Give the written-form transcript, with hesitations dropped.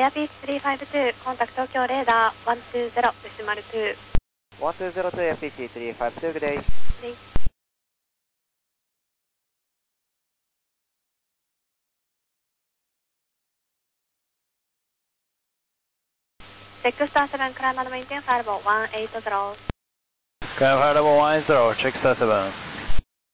Airpeace 352, contact Tokyo radar 120.2. 1202 Airpeace 352, good day. Good day. Star 7, climb and maintain flight level 180. Climb flight level 180, check star 7.